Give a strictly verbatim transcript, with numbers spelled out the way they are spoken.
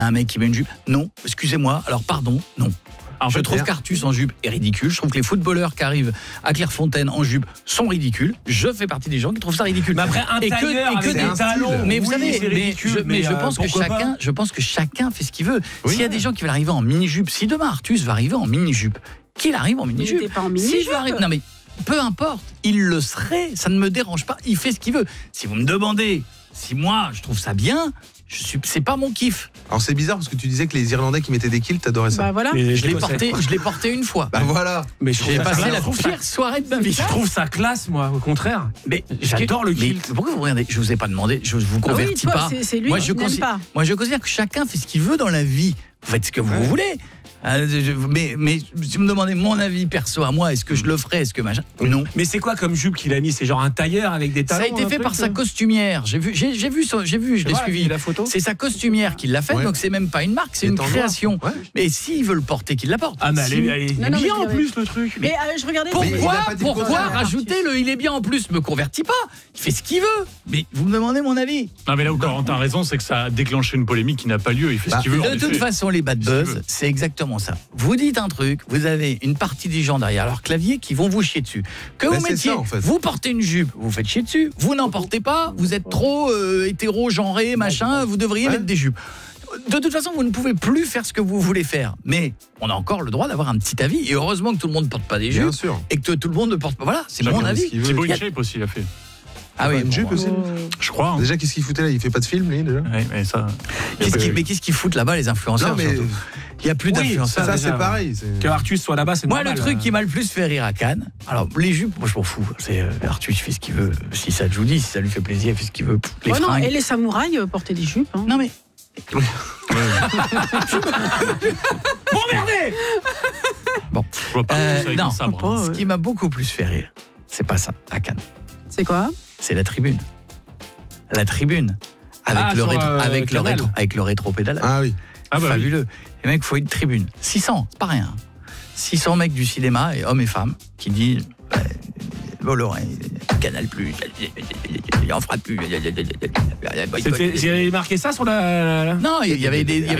un mec qui met une jupe. Non, excusez-moi, alors pardon, non. Alors, je trouve qu'Artus en jupe est ridicule. Je trouve que les footballeurs qui arrivent à Clairefontaine en jupe sont ridicules. Je fais partie des gens qui trouvent ça ridicule. Mais après, un et tailleur que, et que avec des des talons, mais vous oui, savez, c'est mais ridicule, je, mais mais, je euh, pense que chacun, pas je pense que chacun fait ce qu'il veut. Oui. S'il y a des gens qui veulent arriver en mini-jupe, si demain Artus va arriver en mini-jupe, qu'il arrive en mini-jupe. Il était pas en mini-jupe. Si je veux arriver, non mais peu importe, il le serait, ça ne me dérange pas, il fait ce qu'il veut. Si vous me demandez si moi je trouve ça bien, je suis, c'est pas mon kiff. Alors c'est bizarre parce que tu disais que les Irlandais qui mettaient des kilts, t'adorais ça. Bah voilà. Mais Je l'ai porté, je l'ai porté une fois. Bah voilà. Mais je J'ai trouve ça passé classe. la Je trouve ça- pire soirée de ma vie. Je trouve ça classe, moi, au contraire. Mais J'adore le mais kilt. pourquoi vous regardez? Je vous ai pas demandé, je vous Ah oui, convertis toi, pas. c'est- c'est lui moi, qui je n'aime considère, pas. moi, je considère que chacun fait ce qu'il veut dans la vie. Vous faites ce que vous Ouais. voulez. Euh, je- Mais, mais si vous me demandez mon avis perso à moi, est-ce que je le ferais? Est-ce que machin? Non. Mais c'est quoi comme jupe qu'il a mis? C'est genre un tailleur avec des Ça talons? a été un fait truc, par sa euh costumière. J'ai vu, j'ai, j'ai vu, son- j'ai vu, je C'est l'ai vrai, suivi. il y a la photo. C'est sa costumière qui l'a fait, Ouais. donc c'est même pas une marque, c'est Il une est en noir. création. Ouais. Mais s'il veut le porter, qu'il la porte. Ah, mais elle Si- est, elle est Non, non, mais bien je en dirais- plus, le truc. Mais euh, je regardais. Mais il Pourquoi, a pas dit le pourquoi contraire. rajouter le il est bien en plus? Me convertit pas. Il fait ce qu'il veut. Mais vous me demandez mon avis. Non mais là où Corentin a raison, c'est que ça a déclenché une polémique qui n'a pas lieu. Il fait Bah, ce qu'il veut. en De toute effet. façon, les bad Si tu veux. buzz, c'est exactement ça. Vous dites un truc, vous avez une partie des gens derrière leur clavier qui vont vous chier dessus. Que Bah, vous c'est mettiez, ça, en fait. vous portez une jupe, vous faites chier dessus. Vous n'en portez pas, vous êtes trop euh, hétéro-genré, machin, vous devriez Ouais. mettre des jupes. De toute façon, vous ne pouvez plus faire ce que vous voulez faire. Mais on a encore le droit d'avoir un petit avis. Et heureusement que tout le monde ne porte pas des Bien jupes. sûr. Et que tout le monde ne porte pas. Voilà, c'est Chacun mon fait avis. ce qu'il veut. Thibaut Il y a- InShape aussi il a fait. Ah oui, Une bon, jupe euh, aussi. Je crois. hein. Déjà, qu'est-ce qu'il foutait là? Il fait pas de film, lui, déjà. Ouais, mais ça. qu'est-ce Ouais. qui- mais qu'est-ce qu'ils foutent là-bas, les influenceurs Non, mais surtout Il n'y a plus Oui, d'influenceurs. ça, déjà, c'est ouais. pareil. c'est- Que Artus soit là-bas, c'est Moi, normal. le truc hein. qui m'a le plus fait rire à Cannes, alors les jupes, moi je m'en fous. C'est euh, Arthur, il fait ce qu'il veut. Si ça, je vous dis, si ça lui fait plaisir, il fait ce qu'il veut. Pff, Les Ouais, non, fringues. et les samouraïs euh, portaient des jupes. Hein. Non mais. Bon, Je vois pas Euh, plus avec non, un sabre. pas, hein. ce qui m'a beaucoup plus fait rire, c'est pas ça à Cannes, C'est quoi? c'est la tribune. La tribune avec Ah, le sur, rétro, euh, avec le Canal. rétro, avec le rétro-pédalage. Ah oui. Ah bah oui. Fabuleux. Les mecs, faut une tribune. six cents, c'est pas rien. six cents mecs du cinéma, et hommes et femmes, qui disent ouais, Bolloré, Canal plus, il en fera plus. C'était- J'ai marqué ça sur la. la- la- Non, il y avait des, il y avait